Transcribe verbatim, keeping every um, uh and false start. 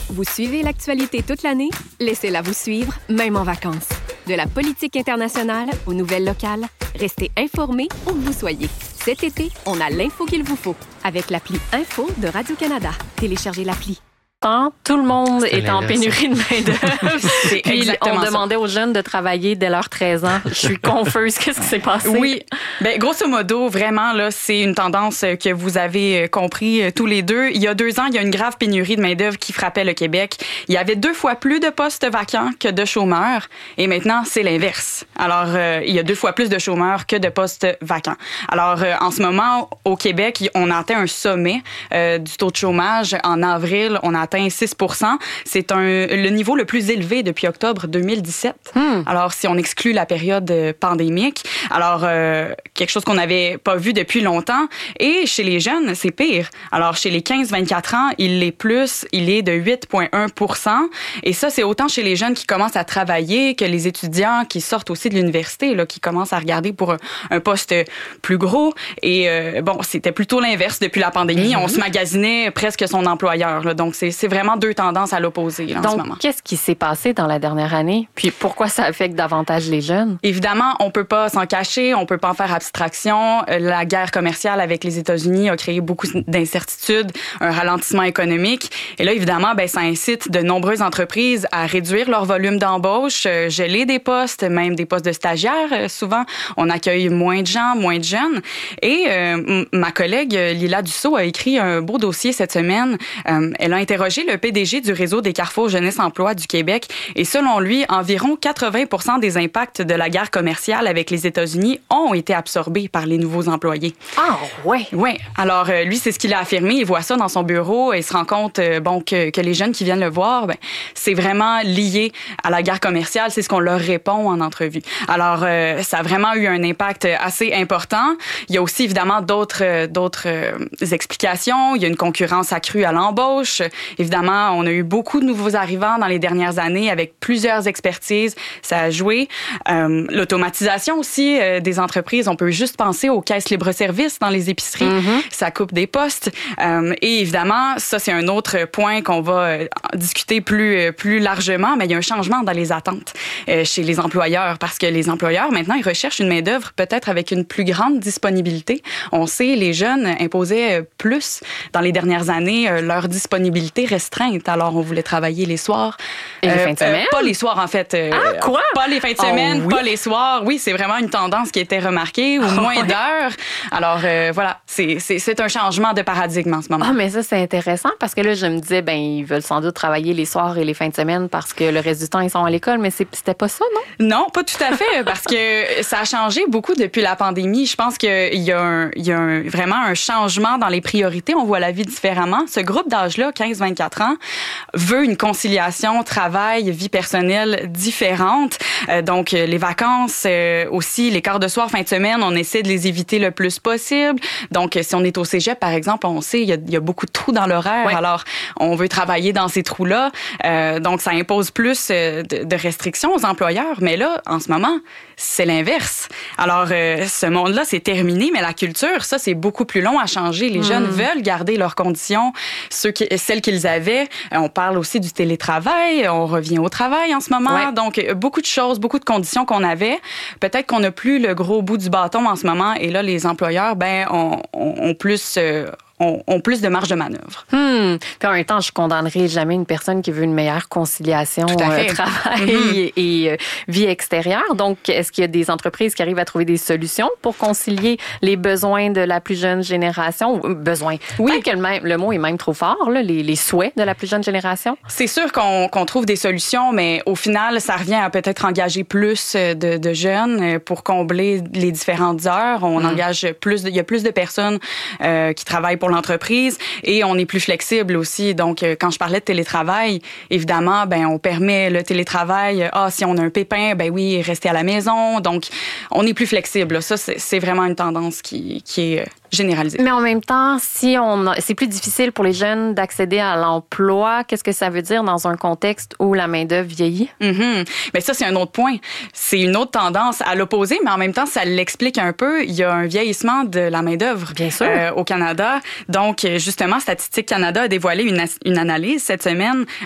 Vous suivez l'actualité toute l'année? Laissez-la vous suivre, même en vacances. De la politique internationale aux nouvelles locales, restez informés où que vous soyez. Cet été, on a l'info qu'il vous faut avec l'appli Info de Radio-Canada. Téléchargez l'appli. Tout le monde C'est est en pénurie de main-d'œuvre. Puis on demandait aux jeunes de travailler dès leurs treize ans. Je suis confuse. Qu'est-ce qui s'est passé? Oui. Ben, grosso modo, vraiment, là, c'est une tendance que vous avez compris tous les deux. Il y a deux ans, il y a une grave pénurie de main-d'œuvre qui frappait le Québec. Il y avait deux fois plus de postes vacants que de chômeurs. Et maintenant, c'est l'inverse. Alors, euh, il y a deux fois plus de chômeurs que de postes vacants. Alors, euh, en ce moment, au Québec, on a atteint un sommet euh, du taux de chômage. En avril, on a atteint six pour cent. C'est un, le niveau le plus élevé depuis octobre deux mille dix-sept. Hmm. Alors, si on exclut la période pandémique, alors euh, quelque chose qu'on n'avait pas vu depuis longtemps. Et chez les jeunes, c'est pire. Alors, chez les quinze vingt-quatre ans, il est plus, il est de huit virgule un pour cent. Et ça, c'est autant chez les jeunes qui commencent à travailler que les étudiants qui sortent aussi de l'université, là, qui commencent à regarder pour un, un poste plus gros. Et euh, bon, c'était plutôt l'inverse depuis la pandémie. Mm-hmm. On se magasinait presque son employeur. Là, donc, c'est C'est vraiment deux tendances à l'opposé là, en Donc, ce moment. Qu'est-ce qui s'est passé dans la dernière année? Puis pourquoi ça affecte davantage les jeunes? Évidemment, on peut pas s'en cacher, on peut pas en faire abstraction. La guerre commerciale avec les États-Unis a créé beaucoup d'incertitudes, un ralentissement économique. Et là, évidemment, ben, ça incite de nombreuses entreprises à réduire leur volume d'embauche, geler des postes, même des postes de stagiaires. Souvent, on accueille moins de gens, moins de jeunes. Et euh, ma collègue Lila Dussault a écrit un beau dossier cette semaine. Euh, elle a interrogé le P D G du réseau des Carrefour Jeunesse Emploi du Québec. Et selon lui, environ quatre-vingts pour cent des impacts de la guerre commerciale avec les États-Unis ont été absorbés par les nouveaux employés. Ah, ouais. Oui. Alors, euh, lui, c'est ce qu'il a affirmé. Il voit ça dans son bureau et il se rend compte euh, bon, que, que les jeunes qui viennent le voir, ben, c'est vraiment lié à la guerre commerciale. C'est ce qu'on leur répond en entrevue. Alors, euh, ça a vraiment eu un impact assez important. Il y a aussi, évidemment, d'autres, euh, d'autres euh, explications. Il y a une concurrence accrue à l'embauche. Évidemment, on a eu beaucoup de nouveaux arrivants dans les dernières années avec plusieurs expertises. Ça a joué. Euh, l'automatisation aussi euh, des entreprises. On peut juste penser aux caisses libre-service dans les épiceries. Mm-hmm. Ça coupe des postes. Euh, et évidemment, ça, c'est un autre point qu'on va euh, discuter plus, euh, plus largement, mais il y a un changement dans les attentes euh, chez les employeurs parce que les employeurs, maintenant, ils recherchent une main-d'œuvre peut-être avec une plus grande disponibilité. On sait, les jeunes imposaient plus dans les dernières années euh, leur disponibilité restreinte. Alors, on voulait travailler les soirs. Et les euh, fins de semaine? Euh, pas les soirs, en fait. Euh, ah, quoi? Pas les fins de semaine, oh, oui? pas les soirs. Oui, c'est vraiment une tendance qui était remarquée, ou oh, moins ouais. d'heures. Alors, euh, voilà, c'est, c'est, c'est un changement de paradigme en ce moment. Ah, mais ça, c'est intéressant parce que là, je me disais, ben ils veulent sans doute travailler les soirs et les fins de semaine parce que le reste du temps, ils sont à l'école, mais c'est, c'était pas ça, non? Non, pas tout à fait, parce que ça a changé beaucoup depuis la pandémie. Je pense qu'il y a, un, il y a un, vraiment un changement dans les priorités. On voit la vie différemment. Ce groupe d'âge-là, quinze vingt-quatre ans, veut une conciliation travail, vie personnelle différente. Euh, donc, les vacances euh, aussi, les quarts de soir, fin de semaine, on essaie de les éviter le plus possible. Donc, si on est au cégep, par exemple, on sait il y a, il y a beaucoup de trous dans l'horaire. Ouais. Alors, on veut travailler dans ces trous-là. Euh, donc, ça impose plus euh, de, de restrictions aux employeurs. Mais là, en ce moment, c'est l'inverse. Alors, euh, ce monde-là, c'est terminé, mais la culture, ça, c'est beaucoup plus long à changer. Les mmh. jeunes veulent garder leurs conditions, ceux qui, celles qu'ils avaient. On parle aussi du télétravail. On revient au travail en ce moment. Ouais. Donc, beaucoup de choses, beaucoup de conditions qu'on avait. Peut-être qu'on n'a plus le gros bout du bâton en ce moment. Et là, les employeurs, ben, ont, ont, ont plus... Euh, Ont, ont plus de marge de manœuvre. Hmm. Puis en même temps, je condamnerai jamais une personne qui veut une meilleure conciliation euh, travail mm-hmm. et, et euh, vie extérieure. Donc, est-ce qu'il y a des entreprises qui arrivent à trouver des solutions pour concilier les besoins de la plus jeune génération? Besoins. Oui. Peut-être que le, même, le mot est même trop fort, là, les, les souhaits de la plus jeune génération. C'est sûr qu'on, qu'on trouve des solutions, mais au final, ça revient à peut-être engager plus de, de jeunes pour combler les différentes heures. On mm. engage plus, de, il y a plus de personnes euh, qui travaillent pour l'entreprise et on est plus flexible aussi. Donc, quand je parlais de télétravail, évidemment, ben on permet le télétravail. Ah, si on a un pépin, ben oui, rester à la maison. Donc, on est plus flexible. Ça, c'est, c'est vraiment une tendance qui, qui est généralisée. Mais en même temps, si on a, c'est plus difficile pour les jeunes d'accéder à l'emploi, qu'est-ce que ça veut dire dans un contexte où la main-d'œuvre vieillit? Mm-hmm. Ben ça, c'est un autre point. C'est une autre tendance à l'opposé, mais en même temps, ça l'explique un peu. Il y a un vieillissement de la main-d'œuvre Bien sûr. Euh, au Canada. Donc, justement, Statistique Canada a dévoilé une, une analyse cette semaine